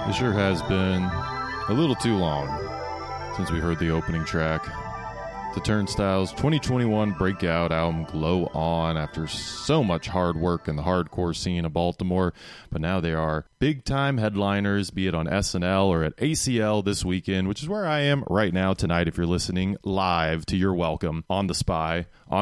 It sure has been a little too long since we heard the opening track to Turnstile's 2021 breakout album Glow On, after so much hard work in the hardcore scene of Baltimore. But now they are big-time headliners, be it on SNL or at ACL this weekend, which is where I am right now tonight if you're listening live to Your Welcome on The Spy on